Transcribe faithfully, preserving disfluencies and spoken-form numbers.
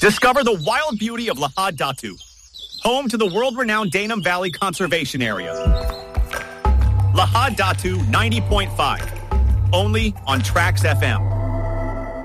Discover the wild beauty of Lahad Datu, home to the world-renowned Danum Valley Conservation Area. Lahad Datu ninety point five, only on Trax F M.